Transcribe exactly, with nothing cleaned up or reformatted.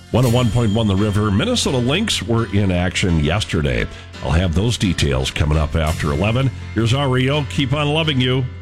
one oh one point one The River. Minnesota Lynx were in action yesterday. I'll have those details coming up after eleven. Here's R E O. Keep on loving you.